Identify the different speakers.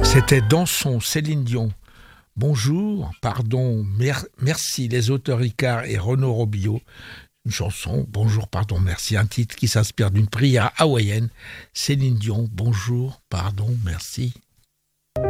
Speaker 1: C'était Dansons, Céline Dion. Bonjour, pardon, merci, les auteurs Ricard et Renaud Robillot. Une chanson, Bonjour, pardon, merci, un titre qui s'inspire d'une prière hawaïenne. Céline Dion, bonjour, pardon, merci.